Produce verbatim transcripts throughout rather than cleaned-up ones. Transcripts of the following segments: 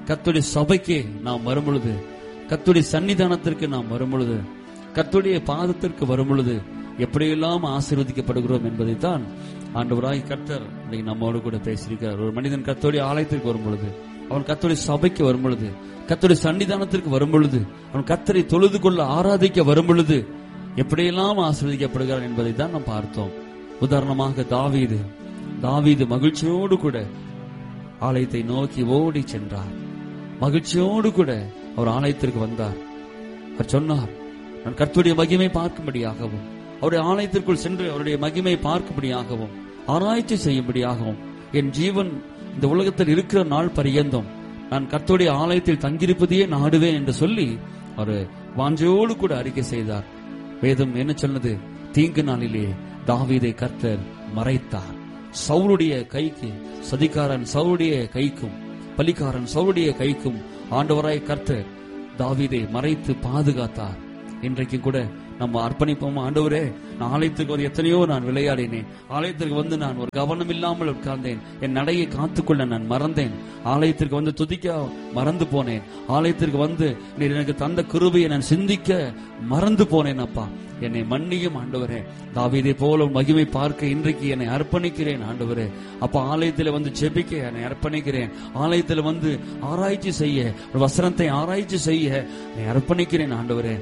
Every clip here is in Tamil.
கர்த்தருடைய சபைக்கு நாம் வரும் பொழுது, கர்த்தருடைய சன்னிதானத்திற்கு நாம் வரும் பொழுது, கர்த்தருடைய பாதத்திற்கு வரும் பொழுது எப்படியெல்லாம் ஆசீர்வதிக்கப்படுகிறோம் என்பதைத்தான் ஆண்டவராய் கர்த்தர் நம்மோடு கூட பேசியிருக்கிறார். ஒரு மனிதன் கர்த்தருடைய ஆலயத்திற்கு வரும் பொழுது, அவன் கர்த்தருடைய சபைக்கு வரும் பொழுது, கர்த்தருடைய சன்னிதானத்திற்கு வரும் பொழுது, அவன் கர்த்தரை தொழுது கொள்ள ஆராதிக்க வரும் பொழுது எப்படியெல்லாம் ஆசீர்வதிக்கப்படுகிறான் என்பதை தான் நாம் பார்த்தோம். உதாரணமாக தாவீது தாவீது மகிழ்ச்சியோடு கூட ஆலயத்தை நோக்கி ஓடி சென்றார். மகிழ்ச்சியோடு கூட அவர் ஆலயத்திற்கு வந்தார். அவர் சொன்னார், நான் கர்த்தருடைய மகிமை பார்க்கும்படியாகவும், அவருடைய ஆலயத்திற்குள் சென்று அவருடைய மகிமை பார்க்கும்படியாகவும், ஆராய்ச்சி செய்யும்படியாகவும், என் ஜீவன் இந்த உலகத்தில் இருக்கிற நாள் பரியந்தம் நான் கர்த்தருடைய ஆலயத்தில் தங்கியிருப்பதையே நாடுவேன் என்று சொல்லி அவர் வாஞ்சையோடு கூட அறிக்கை செய்தார். வேதம் என்ன சொன்னது? தீங்கு நாளிலே தாவீதை கர்த்தர் மறைத்தார். சவுலுடைய கைக்கு, சதிகாரன் சவுலுடைய கைக்கும், பலிகாரன் சவுலுடைய கைக்கும் ஆண்டவராய் கர்த்தர் தாவீதை மறைத்து பாதுகாத்தார். இன்றைக்கு கூட நம்ம அர்ப்பணிப்போம். ஆண்டவரே, நான் ஆலயத்துக்கு ஒரு எத்தனையோ நான் விளையாடினேன், ஆலயத்திற்கு வந்து நான் ஒரு கவனம் இல்லாமல் உட்கார்ந்தேன், என் நடையை காத்துக்கொள்ள நான் மறந்தேன், ஆலயத்திற்கு வந்து துதிக்க மறந்து போனேன், ஆலயத்திற்கு வந்து நீர் எனக்கு தந்த கிருபையை நான் சிந்திக்க மறந்து போனேன். அப்பா, என்னை மன்னியும் ஆண்டவரே. தாவீதை போல மகிமை பார்க்க இன்றைக்கு என்னை அர்ப்பணிக்கிறேன் ஆண்டவரே. அப்ப ஆலயத்தில் வந்து ஜெபிக்க என்னை அர்ப்பணிக்கிறேன், ஆலயத்தில் வந்து ஆராய்ச்சி செய்ய, வசனத்தை ஆராய்ச்சி செய்ய என்னை அர்ப்பணிக்கிறேன் ஆண்டவரே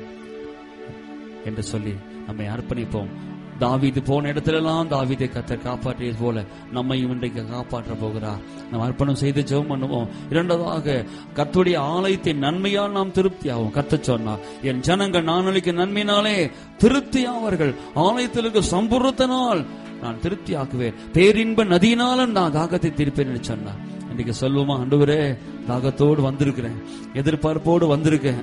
என்று சொல்லி நம்மை அர்ப்பணிப்போம். தாவீது போன இடத்திலெல்லாம் தாவீதை கர்த்தர் காப்பாற்றியது போல நம்மையும் இன்றைக்கு காப்பாற்ற போகிறார். நாம் அர்ப்பணம் செய்து ஜெபம் பண்ணுவோம். இரண்டாவதாக, கர்த்தருடைய ஆலயத்தின் நன்மையால் நாம் திருப்தி ஆகும். கர்த்தர் சொன்னார், என் ஜனங்கள் நான் அளிக்கும் நன்மையினாலே திருப்தி ஆவார்கள், ஆலயத்தில் இருக்க சம்பூர்ணத்தினால் நான் திருப்தி ஆக்குவேன், பேரின்ப நதியினாலும் நான் தாகத்தை தீர்ப்பேன் என்று சொன்னார். இன்னைக்கு சொல்லுவோமா? ஆண்டவரே, தாகத்தோடு வந்திருக்கிறேன், எதிர்பார்ப்போடு வந்திருக்கேன்,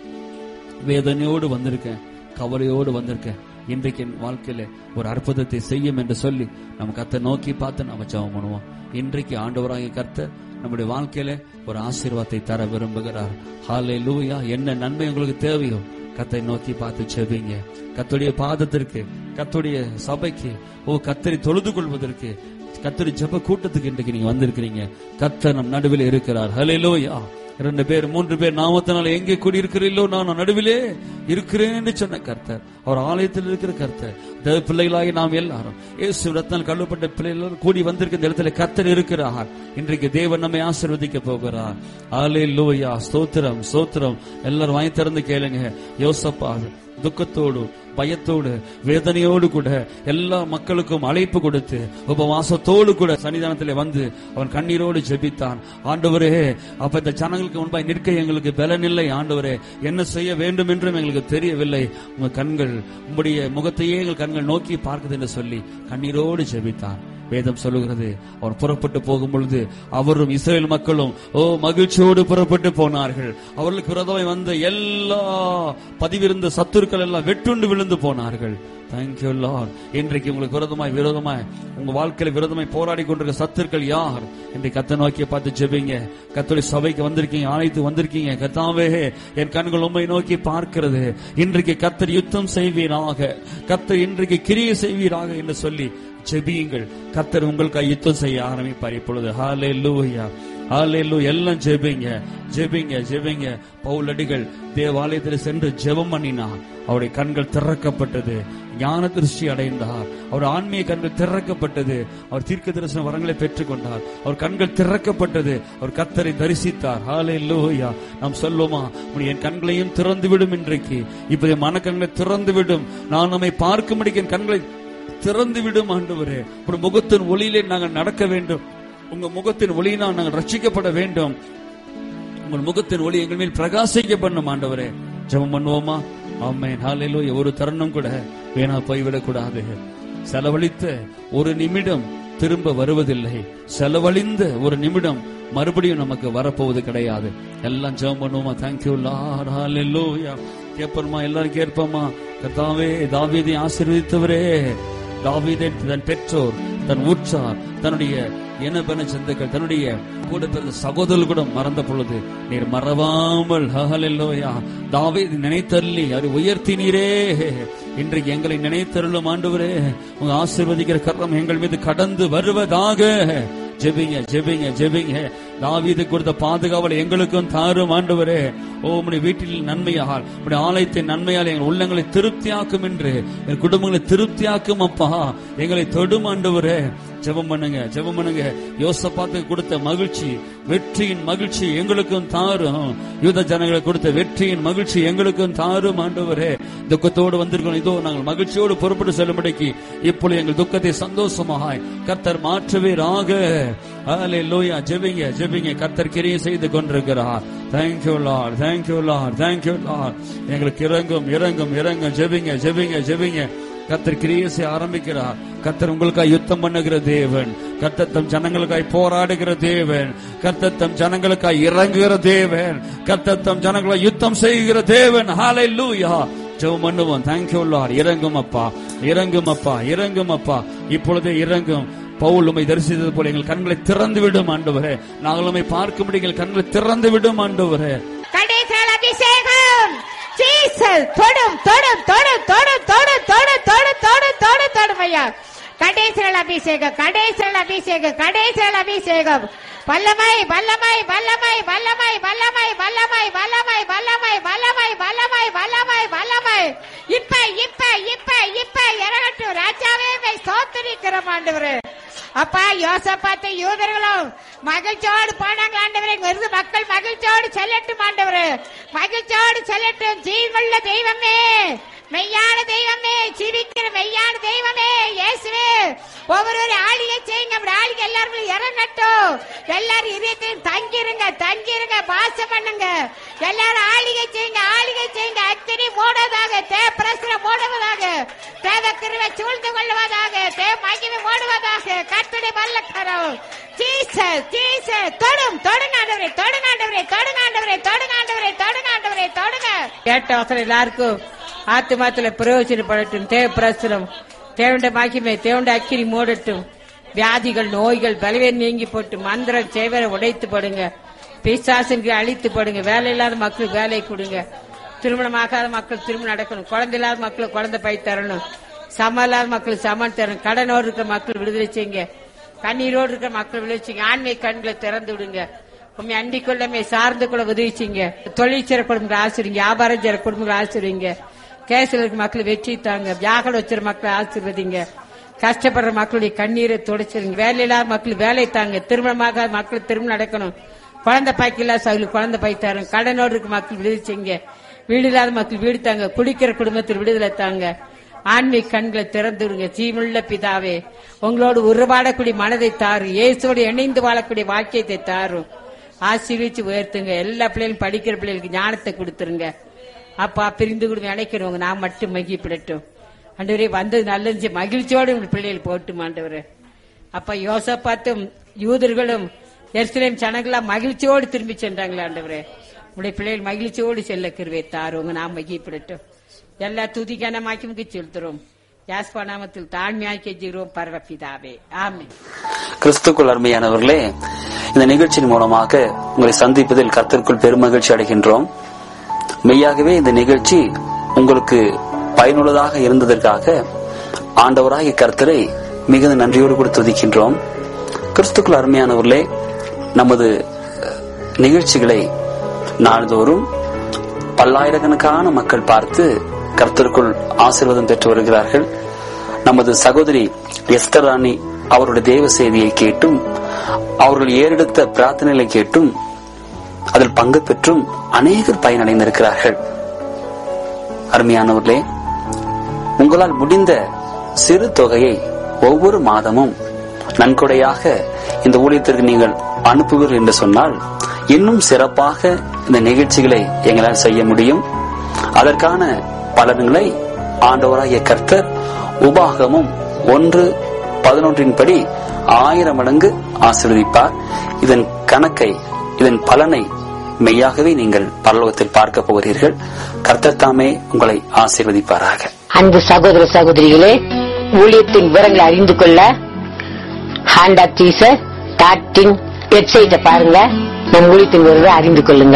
வேதனையோடு வந்திருக்கேன், கவலையோடு வந்திருக்கேன், இன்றைக்கு என் வாழ்க்கையில ஒரு அற்புதத்தை செய்யும் என்று சொல்லி நம்ம கர்த்தரை நோக்கி பார்த்து நாம ஜெபம் பண்ணுவோம். இன்றைக்கு ஆண்டவராகிய கர்த்தர் நம்முடைய வாழ்க்கையில ஒரு ஆசீர்வாதத்தை தர விரும்புகிறார். ஹல்லேலூயா. என்ன நன்மை உங்களுக்கு தேவையோ கர்த்தரை நோக்கி பார்த்து ஜெபிங்க. கர்த்தருடைய பாதத்திற்கு, கர்த்தருடைய சபைக்கு, ஓ கர்த்தரை தொழுது கொள்வதற்கு, கர்த்தருடைய ஜெப கூட்டத்துக்கு இன்றைக்கு நீங்க வந்திருக்கிறீங்க. கர்த்தர் நம் நடுவில் இருக்கிறார். ஹல்லேலூயா. இரண்டு பேர் மூன்று பேர் நாமத்தினால எங்கே கூடியிருக்கிறீர்களோ நான் நடுவிலே இருக்கிறேன் என்று சொன்ன கர்த்தர், அவர் ஆலயத்தில் இருக்கிற கர்த்தர். தேவ பிள்ளைகளாகி நாம் எல்லாரும் இயேசு ரத்தத்தால் கழுவப்பட்ட பிள்ளைகள் கூடி வந்திருக்கிற இடத்துல கர்த்தர் இருக்கிறார். இன்றைக்கு தேவன் நம்மை ஆசீர்வதிக்க போகிறார். ஹல்லேலூயா. ஸ்தோத்திரம், ஸ்தோத்திரம். எல்லாரும் வாய் திறந்து கேளுங்க. யோசப்பா துக்கத்தோடு, பயத்தோடு, வேதனையோடு கூட எல்லா மக்களுக்கும் அழைப்பு கொடுத்து உபவாசத்தோடு கூட சன்னிதானத்திலே வந்து அவன் கண்ணீரோடு ஜெபித்தான். ஆண்டவரே, அப்ப இந்த ஜனங்களுக்கு முன்பாய் நிற்க எங்களுக்கு பலனில்லை ஆண்டவரே, என்ன செய்ய வேண்டும் என்றும் எங்களுக்கு தெரியவில்லை, உங்க கண்கள், உங்களுடைய முகத்தையே எங்கள் கண்கள் நோக்கி பார்க்குது என்று சொல்லி கண்ணீரோடு ஜெபித்தான். வேதம் சொல்லுகிறது, அவர் புறப்பட்டு போகும் பொழுது அவரும் இஸ்ரவேல் மக்களும் ஓ மகிழ்ச்சியோடு புறப்பட்டு போனார்கள். அவர்களுக்கு விரோதமாய் வந்த எல்லா பதிவிருந்த சத்துருக்கள் எல்லாம் வெட்டுண்டு விழுந்து போனார்கள். Thank you Lord. இன்றைக்கு உங்களுக்கு விரோதமாய் விரோதமாய் உங்க வாழ்க்கையில விரோதமாய் போராடி கொண்டிருக்க சத்துருக்கள் யார்? இன்றைக்கு கர்த்தரை நோக்கி பார்த்து ஜெபிங்க. கர்த்தருடைய சபைக்கு வந்திருக்கீங்க, ஆலயத்துக்கு வந்திருக்கீங்க. கர்த்தாவே, என் கண்கள் உம்மை நோக்கி பார்க்கிறது. இன்றைக்கு கர்த்தர் யுத்தம் செய்வீராக, கர்த்தர் இன்றைக்கு கிரியை செய்வீராக என்று சொல்லி ஜெபியுங்கள். கர்த்தர் உங்களுக்கு யுத்தம் செய்ய ஆரம்பிப்பார் இப்பொழுது. ஹல்லேலூயா, ஹல்லேலூயா. எல்லாம் ஜெபிங்க, ஜெபிங்க, ஜெபிங்க. பவுலடிகள் தேவாலயத்தில் சென்று ஜெபம் பண்ணினார். அவருடைய கண்கள் திறக்கப்பட்டது, ஞான திருஷ்டி அடைந்தார். அவர் ஆன்மீக கண்கள் திறக்கப்பட்டது. அவர் தீர்க்க தரிசன வரங்களை பெற்றுக் கொண்டார். அவர் கண்கள் திறக்கப்பட்டது. அவர் கர்த்தரை தரிசித்தார். ஹல்லேலூயா. நாம் சொல்லுமா, என் கண்களையும் திறந்து விடும், இன்றைக்கு இப்ப என் மனக்கண்களை திறந்து விடும், நான் நம்மை பார்க்கும்படிக்கு என் கண்களை திறந்து விடும் ஆண்டவரே. உங்க முகத்தின் ஒளியிலே நாங்கள் நடக்க வேண்டும், உங்க முகத்தின் ஒளியினால் நாங்கள் ரட்சிக்கப்பட வேண்டும், உங்கள் முகத்தின் ஒளி எங்கள் மேல் பிரகாசிக்க பண்ணும் ஆண்டவரே. ஜெபம் பண்ணுவோமா? ஆமென். ஹல்லேலூயா. ஒரு தருணம் கூட வீணா போய்விடக் கூடாது. செலவழித்த ஒரு நிமிடம் திரும்ப வருவதில்லை, செலவழிந்த ஒரு நிமிடம் மறுபடியும் நமக்கு வரப்போவது கிடையாது. எல்லாம் ஜெபம் பண்ணுவோமா? Thank you Lord. ஹல்லேலூயா. கேட்போமா? எல்லாரும் கேட்போமா? கர்த்தாவே, தாவீதை ஆசீர்வதித்தவரே, தாவீதை தன் பெற்றோர், தன் உற்றார், தன்னுடைய இனபென சொந்தங்கள், தன்னுடைய கூட பிறந்த சகோதரர்கள் கூட மறந்த பொழுது நீர் மறவாமல் ஹல்லேலூயா தாவீதை நினைத்தருளி அவரை உயர்த்தினீரே. இன்றைக்கு எங்களை நினைத்தருளும் ஆண்டவரே. உங்க ஆசீர்வதிக்கிற கரம் எங்கள் மீது கடந்து வருவதாக. ஜெபிங்க, ஜெபிங்க, ஜெபிங்க. தாவீது கொடுத்த பாதுகாவலை எங்களுக்கும் தாரும் ஆண்டவரே. ஓ உம்முடைய வீட்டில் நன்மையால், உம்முடைய ஆலயத்தின் நன்மையால் எங்கள் உள்ளங்களை திருப்தியாக்கும் என்று, என் குடும்பங்களை திருப்தியாக்கும் அப்பா. எங்களை தொடும் ஆண்டவரே. ஜெபம் பண்ணுங்க, ஜெபம் பண்ணுங்க. யோசபாத்துக்கு கொடுத்த மகிழ்ச்சி, வெற்றியின் மகிழ்ச்சி எங்களுக்கும் தாரும். யூத ஜனங்களை கொடுத்த வெற்றியின் மகிழ்ச்சி எங்களுக்கும் தாரும் ஆண்டவரே. துக்கத்தோடு வந்திருக்கோம், இதோ நாங்கள் மகிழ்ச்சியோடு புறப்பட்டு செல்லும்படிக்கு இப்பொழுது எங்கள் துக்கத்தை சந்தோஷமாய் கர்த்தர் மாற்றுவீராக. ஹல்லேலூயா. ஜெபிங்க, ஜெபிங்க. கர்த்தர் கிரியை செய்து கொண்டிருக்கிறார். Thank you Lord, thank you Lord, thank you Lord. எங்களுக்கு இறங்கும், இறங்கும், இறங்கும். ஜெபிங்க, ஜெபிங்க, ஜெபிங்க. கர்த்தர் கிரியை செய்ய ஆரம்பிக்கிறார். கர்த்தர் உங்களுக்காய் யுத்தம் பண்ணுகிற தேவன். கர்த்தர் தம் ஜனங்களுக்காய் போராடுகிற தேவன். கர்த்தர் தம் ஜனங்களுக்காய் இறங்குகிற தேவன். கர்த்தர் தம் ஜனங்களுக்காய் யுத்தம் செய்கிற தேவன். ஹல்லேலூயா. ஜெபம் பண்ணுவோம். Thank you Lord. இறங்கும் அப்பா, இறங்கும் அப்பா, இறங்கும் அப்பா. இப்பொழுதே இறங்கும். பவுல் உம்மை தரிசித்தது போல எங்கள் கண்களை திறந்து விடும் ஆண்டவரே. நாங்கள் உம்மை பார்க்கும்படி எங்கள் கண்களை திறந்து விடும் ஆண்டவரே. கடைசியில் அபிஷேகம் ஜீசஸ் தொடும் தொடும் தொடும் தொடும் தொடும் தொடும் தொடும் தொடும் தொடும் தொடும் ஐயா. கடைசியில் அபிஷேகம், கடைசியில் அபிஷேகம், கடைசியில் அபிஷேகம். வல்லமை வல்லமை வல்லமை வல்லமை வல்லமை வல்லமை வல்லமை வல்லமை வல்லமை வல்லமை வல்லமை வல்லமை இப்ப இப்ப இப்ப இப்ப இறங்கட்டும் ராஜாவே. ஸ்தோத்திரிக்கிறோம் ஆண்டவரே. அப்பா யோசபாத்து யூதர்களும் மகிழ்ச்சியோடு போனாங்க ஆண்டவரே. இருந்து மக்கள் மகிழ்ச்சியோடு செல்லட்டும் ஆண்டவரே, மகிழ்ச்சியோடு செல்லட்டும். ஜீவனுள்ள தெய்வமே, மெய்யான தெய்வமே, ஜீவிக்கிற மெய்யான தெய்வமே இயேசுவே. ஒவ்வொரு ஆளிகை செய்யுங்க. அப்படி ஆளிகை எல்லாரும் இறங்கட்டும். எல்லாரும் இதயத்தையும் தங்கிருங்க, தங்கிருங்க, பாசம் பண்ணுங்க. எல்லாரும் ஆளிகை செய்யுங்க, ஆளிகை செய்யுங்க. அக்னி மூடுவதாக, தே பிரசுரம் மூடுவதாக, தேவ கிருபை சூழ்ந்து கொள்வதாக, தே மகிமை மூடுவதாக. கர்த்தருடைய வல்லக்கரம் ஜீசஸ் ஜீசஸ் தொடும் தொடுங்காண்டவரே, தொடுங்காண்டவரே, தொடுங்காண்டவரே, தொடுங்காண்டவரே, தொடுங்காண்டவரே, தொடுங்க. கேட்ட அவசரம் எல்லாருக்கும் ஆத்மாத்துல பிரயோஜனப்படட்டும். தேவ பிரசுரம், தேவண்ட மகிமை, தேவண்ட அக்கினி மூடட்டும். வியாதிகள், நோய்கள், பலவீனம் நீங்கி போட்டு மந்திரம் செய்வரை உடைத்து போடுங்க. பிசாசுக்கு அழித்து போடுங்க. வேலை இல்லாத மக்களுக்கு வேலை கொடுங்க. திருமணமாகாத மக்கள் திருமணம் நடக்கணும். குழந்தை இல்லாத மக்களுக்கு குழந்தை பை தரணும். சம இல்லாத மக்களுக்கு சமன் தரணும். கடனோடு இருக்கிற மக்கள் விடுதலை செய்யுங்க. கண்ணீரோடு இருக்கிற மக்கள் விடுதலை செய்யுங்க. ஆண்மை கண்களை திறந்து விடுங்க. உண்மை அண்டிக் கொள்ளமே சார்ந்து கொள்ள உதவி செய்யுங்க. தொழில் சேர குடும்பங்களை ஆசிரிங்க. வியாபாரம் சேர குடும்பங்களை ஆசிரிங்க. கேசில் இருக்க மக்கள் வெற்றி தாங்க. வியாகல வச்சிருக்க மக்களை ஆசீர்வதிங்க. கஷ்டப்படுற மக்களுடைய கண்ணீரை துடைச்சிருங்க. வேலை இல்லாத மக்கள் வேலை தாங்க. திருமணமாக மக்கள் திருமணம் நடக்கணும். குழந்தை பாய்க்கு இல்லாத சகலுக்கு குழந்தை பாய் தரும். கடனோடு இருக்க மக்கள் விடுதலை செய்யுங்க. வீடு இல்லாத மக்கள் வீடு தாங்க. குடிக்கிற குடும்பத்தில் விடுதலை தாங்க. ஆன்மீக கண்களை திறந்து விடுங்க. ஜீவனுள்ள பிதாவே, உங்களோடு உருவாடக்கூடிய மனதை தாரு. இயேசுவோடு இணைந்து வாழக்கூடிய வாக்கியத்தை தாரும். ஆசீர்வதிச்சு உயர்த்துங்க. எல்லா பிள்ளைகளும் படிக்கிற பிள்ளைகளுக்கு ஞானத்தை கொடுத்துருங்க. அப்பா பிரிந்து கூட நினைக்கிறவங்க நான் மட்டும் மகிழ்ப்பிடட்டும். ஆண்டவரே வந்தது நல்லது, மகிழ்ச்சியோடு உங்க பிள்ளைகள் போட்டும் ஆண்டவரே. அப்பா யோசபாத்தும் யூதர்களும் எருசலேம் ஜனங்களா மகிழ்ச்சியோடு திரும்பி சென்றாங்களா ஆண்டவரே. உங்களுடைய பிள்ளைகள் மகிழ்ச்சியோடு செல்ல கிருபை தாருங்க. நாம் மகிழ்ப்பிடட்டும். எல்லா துதிக்கானமாக்கி செலுத்துறோம். யாஸ்பா நாமத்தில் தாழ்மையாக்கி கெஞ்சுகிறோம் பரமபிதாவே, ஆமென். கிறிஸ்துக்குள் அருமையானவர்களே, இந்த நிகழ்ச்சியின் மூலமாக உங்களை சந்திப்பதில் கர்த்தருக்குள் பெருமகிழ்ச்சி அடைகின்றோம். மெய்யாகவே இந்த நிகழ்ச்சி உங்களுக்கு பயனுள்ளதாக இருந்ததற்காக ஆண்டவராகிய கர்த்தரை மிகுந்த நன்றியோடு கூட துதிக்கின்றோம். கிறிஸ்துக்குள் அருமையானவர்களே, நமது நிகழ்ச்சிகளை நாள்தோறும் பல்லாயிரக்கணக்கான மக்கள் பார்த்து கர்த்தருக்குள் ஆசீர்வாதம் பெற்று வருகிறார்கள். நமது சகோதரி எஸ்தர் ராணி அவருடைய தேவ செய்தியை கேட்டும் அவர்கள் ஏறெடுத்த பிரார்த்தனைகளை கேட்டும் அதில் பங்கு பெற்றும் அநேகர் பயனடைந்திருக்கிறார்கள். அருமையானவர்களே, உங்களால் முடிந்த சிறு தொகையை ஒவ்வொரு மாதமும் நன்கொடையாக இந்த ஊழியத்திற்கு நீங்கள் அனுப்புவீர்கள் என்று சொன்னால் இன்னும் சிறப்பாக இந்த நிகழ்ச்சிகளை எங்களால் செய்ய முடியும். அதற்கான பலன்களை ஆண்டவராகிய கர்த்தர் உபாகமும் ஒன்று பதினொன்றின் படி ஆயிரம் மடங்கு ஆசீர்வதிப்பார். இதன் கணக்கை, இதன் பலனை மெய்யாகவே நீங்கள் பரலோகத்தில் பார்க்க போகிறீர்கள். கர்த்தர் தாமே உங்களை ஆசீர்வதிப்பாராக. அன்பு சகோதர சகோதரிகளே, ஊழியத்தின் விவரங்களை அறிந்து கொள்ள hand of Jesus dot in வெப்சைட்டை பாருங்க. நம் ஊழியத்தின் விவரங்களை அறிந்து கொள்ளுங்க.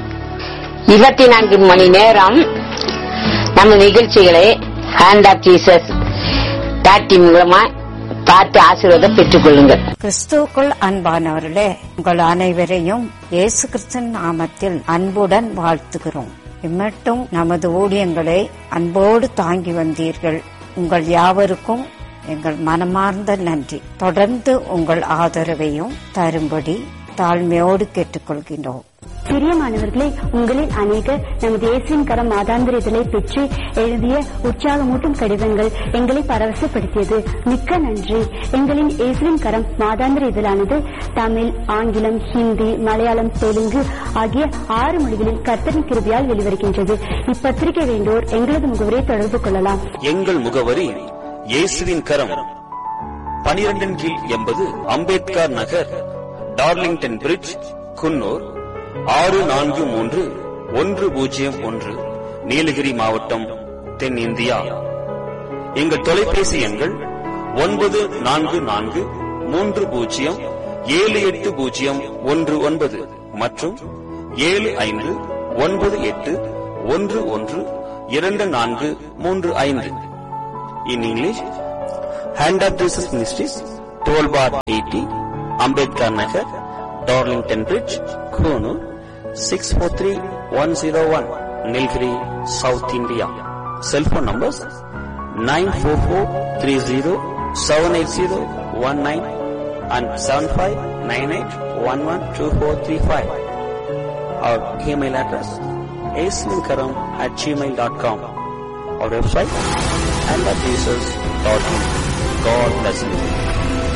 இருபத்தி நான்கு மணி நேரம் நம்ம நிகழ்ச்சிகளை hand of Jesus dot in மூலமா பார்த்து ஆசீர்வாதம் பெற்றுக் கொள்ளுங்கள். கிறிஸ்துவுக்குள் அன்பானவர்களே, உங்கள் அனைவரையும் இயேசு கிறிஸ்துவின் நாமத்தில் அன்புடன் வாழ்த்துகிறோம். இம்மட்டும் நமது ஊழியங்களை அன்போடு தாங்கி வந்தீர்கள். உங்கள் யாவருக்கும் எங்கள் மனமார்ந்த நன்றி. தொடர்ந்து உங்கள் ஆதரவையும் தரும்படி தாழ்மையோடு கேட்டுக்கொள்கின்றோம். பிரியமானவர்களே, உங்களில் அநேகர் நமது இயேசுவின் கரம் மாதாந்திர இதழை பெற்று எழுதிய உற்சாகமூட்டும் கடிதங்கள் எங்களை பரவசப்படுத்தியது. மிக்க நன்றி. எங்களின் இயேசுவின் கரம் மாதாந்திர இதழானது தமிழ், ஆங்கிலம், ஹிந்தி, மலையாளம், தெலுங்கு ஆகிய ஆறு மொழிகளில் கர்த்தரின் கிருபையால் வெளிவருகின்றது. இப்பத்திரிகை வேண்டோர் எங்களது முகவரியை தொடர்பு கொள்ளலாம். எங்கள் முகவரி இயேசுவின் கரம், பனிரெண்டின் கீழ் எண்பது அம்பேத்கர் நகர், டார்லிங்டன் பிரிட்ஜ், குன்னூர் ஆறு நான்கு மூன்று ஒன்று பூஜ்ஜியம் ஒன்று, நீலகிரி மாவட்டம், தென்னிந்தியா. எங்கள் தொலைபேசி எண்கள் ஒன்பது நான்கு நான்கு மூன்று பூஜ்ஜியம் ஏழு எட்டு பூஜ்ஜியம் ஒன்று ஒன்பது மற்றும் ஏழு ஐந்து ஒன்பது எட்டு ஒன்று ஒன்று இரண்டு நான்கு மூன்று ஐந்து. In English, hand of Jesus ministries, twelve bar eighty, Ambedkar Nagar, Darlington bridge, Coonoor six four three one zero one, Nilgiri, south India. Cellphone numbers nine four four three zero seven eight zero one nine and seven five nine eight one one two four three five. Our email address aislinkaram at gmail dot com. Our website and at jesus dot in. God bless you.